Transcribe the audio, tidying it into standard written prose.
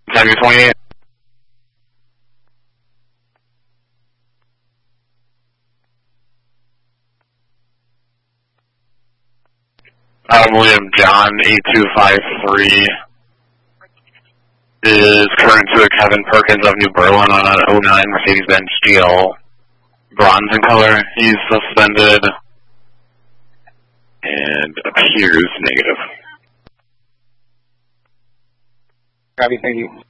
Samuel 28. William John 8253 is current to Kevin Perkins of New Berlin on an 09 Mercedes-Benz GL, bronze in color. He's suspended and appears negative. Copy, thank you.